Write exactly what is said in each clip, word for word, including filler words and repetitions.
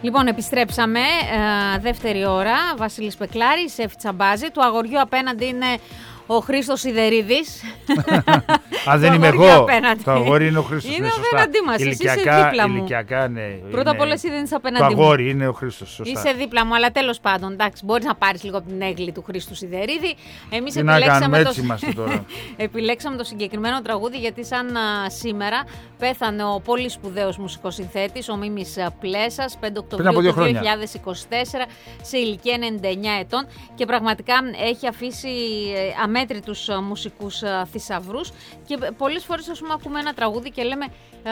Λοιπόν, επιστρέψαμε. Ε, δεύτερη ώρα. Βασίλης Πεκλάρης, Εύη Τσαμπάζη. Του αγοριού απέναντι είναι ο Χρήστος Σιδερίδης. Αν δεν είμαι εγώ, το αγόρι είναι ο Χρήστος. Είναι απέναντί μας, εσύ είσαι δίπλα μου. Ηλικιακά, ναι. Πρώτα απ' όλα εσύ δεν είσαι απέναντί μου. Το αγόρι είναι ο Χρήστος, σωστά. Είσαι δίπλα μου, αλλά τέλος πάντων, εντάξει, μπορείς να πάρεις λίγο από την έγκλη του Χρήστου Σιδερίδη. Εμείς επιλέξαμε, το... τώρα. επιλέξαμε το συγκεκριμένο τραγούδι γιατί σαν α, σήμερα πέθανε ο πολύ σπουδαίος μουσικός συνθέτης, ο Μίμης Πλέσας, πέντε Οκτωβρίου του δύο χιλιάδες είκοσι τέσσερα, σε ηλικία ενενήντα εννιά ετών, και πραγματικά έχει αφήσει αμέτρητους μουσικούς θησαυρούς. Και πολλές φορές, ας πούμε, ακούμε ένα τραγούδι και λέμε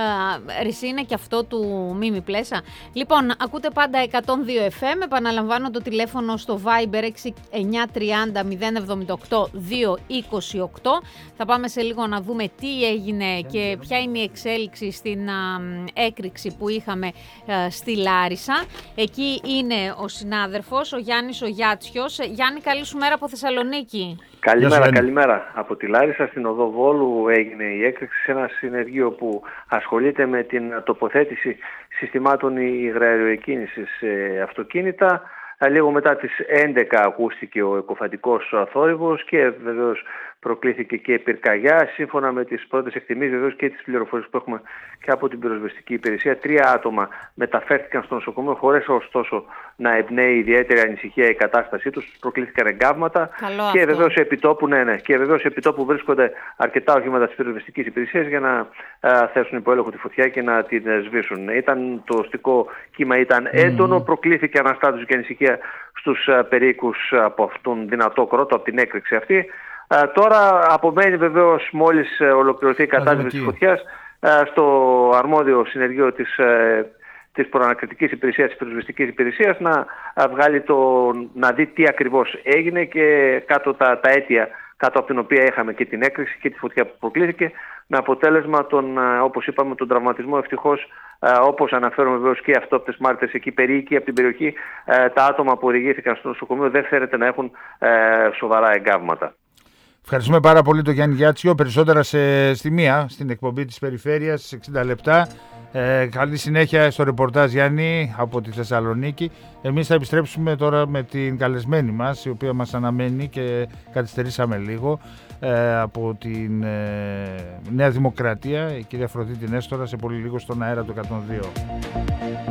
«Ρισί, είναι και αυτό του Μίμη Πλέσα». Λοιπόν, ακούτε πάντα εκατόν δύο εφ εμ. Επαναλαμβάνω το τηλέφωνο στο Viber έξι εννιά τριάντα μηδέν εβδομήντα οκτώ διακόσια είκοσι οκτώ. Θα πάμε σε λίγο να δούμε τι έγινε και ποια είναι η εξέλιξη στην α, έκρηξη που είχαμε α, στη Λάρισα. Εκεί είναι ο συνάδελφος, ο Γιάννης ο Γιάτσιος. Γιάννη, καλή σου μέρα από Θεσσαλονίκη. Καλημέρα, καλημέρα. Από τη Λάρισα στην οδό Βόλου έγινε η έκρηξη σε ένα συνεργείο που ασχολείται με την τοποθέτηση συστημάτων υγραεροεκκίνησης σε αυτοκίνητα. Λίγο μετά τις έντεκα ακούστηκε ο εκοφαντικός θόρυβος και βεβαίως προκλήθηκε και πυρκαγιά. Σύμφωνα με τις πρώτες εκτιμήσεις, βεβαίως και τις πληροφορίες που έχουμε και από την πυροσβεστική υπηρεσία, τρία άτομα μεταφέρθηκαν στο νοσοκομείο χωρίς ωστόσο να εμπνέει ιδιαίτερη ανησυχία η κατάστασή τους. Προκλήθηκαν εγκάβματα και βεβαίως επιτόπου, ναι, ναι, και βεβαίως επιτόπου βρίσκονται αρκετά οχήματα της πυροσβεστικής υπηρεσίας για να α, θέσουν υπό έλεγχο τη φωτιά και να την σβήσουν. Ήταν, το οστικό κύμα ήταν έντονο, mm. προκλήθηκε αναστάτωση και ανησυχία στους α, περίοικους από αυτόν δυνατό κρότο, από την έκρηξη αυτή. Uh, τώρα απομένει βεβαίως, μόλις uh, ολοκληρωθεί η κατάσβεση της φωτιάς, uh, στο αρμόδιο συνεργείο της, uh, της προανακριτικής υπηρεσίας, της πυροσβεστικής υπηρεσίας, να uh, βγάλει το, να δει τι ακριβώς έγινε και κάτω τα, τα αίτια κάτω από την οποία είχαμε και την έκρηξη και τη φωτιά που προκλήθηκε, με αποτέλεσμα τον, uh, όπως είπαμε, τον τραυματισμό. Ευτυχώς, uh, όπως αναφέρουμε βεβαίως και αυτόπτες μάρτυρες εκεί περίοικοι από την περιοχή, uh, τα άτομα που οδηγήθηκαν στο νοσοκομείο δεν φαίνεται να έχουν uh, σοβαρά εγκάβματα. Ευχαριστούμε πάρα πολύ τον Γιάννη Γιάτσιο. Περισσότερα σε, στη μία, στην εκπομπή της Περιφέρειας, εξήντα λεπτά. Ε, καλή συνέχεια στο ρεπορτάζ, Γιάννη, από τη Θεσσαλονίκη. Εμείς θα επιστρέψουμε τώρα με την καλεσμένη μας, η οποία μας αναμένει και καθυστερήσαμε λίγο, ε, από την ε, Νέα Δημοκρατία, η κυρία Αφροδίτη Νέστορα, σε πολύ λίγο στον αέρα του εκατόν δύο.